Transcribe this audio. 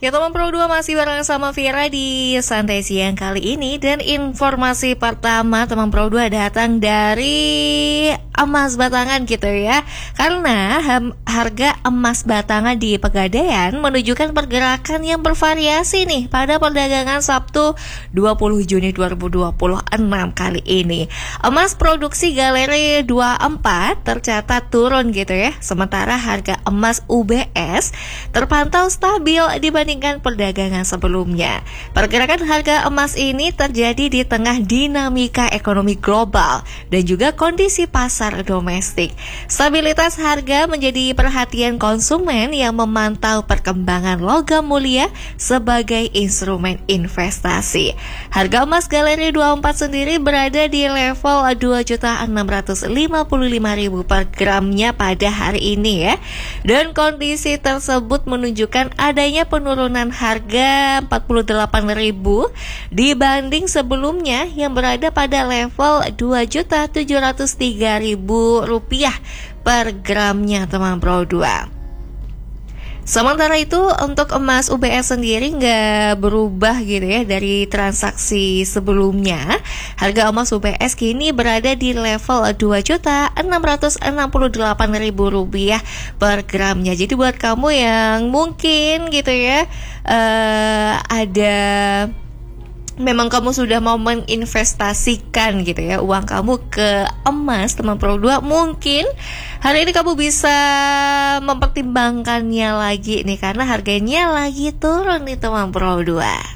Ya teman Pro 2 masih bareng sama Vira di Santai Siang kali ini. Dan informasi pertama teman Pro 2 datang dari emas batangan gitu ya. Karena harga emas batangan di Pegadaian menunjukkan pergerakan yang bervariasi nih pada perdagangan Sabtu 20 Juni 2026 kali ini. Emas produksi Galeri 24 tercatat turun gitu ya. Sementara harga emas UBS terpantau stabil dibandingkan perdagangan sebelumnya. Pergerakan harga emas ini terjadi di tengah dinamika ekonomi global dan juga kondisi pasar domestik. Stabilitas harga menjadi perhatian konsumen yang memantau perkembangan logam mulia sebagai instrumen investasi. Harga emas Galeri 24 sendiri berada di level 2.655.000 per gramnya pada hari ini ya. Dan kondisi tersebut menunjukkan adanya penurunan harga 48.000 dibanding sebelumnya yang berada pada level 2.703.000 rupiah per gramnya teman Pro 2. Sementara itu untuk emas UBS sendiri nggak berubah gitu ya dari transaksi sebelumnya. Harga emas UBS kini berada di level 2.668.000 rupiah per gramnya. Jadi buat kamu yang mungkin gitu ya ada memang kamu sudah mau menginvestasikan gitu ya uang kamu ke emas teman Pro 2, mungkin hari ini kamu bisa mempertimbangkannya lagi nih karena harganya lagi turun nih teman Pro 2.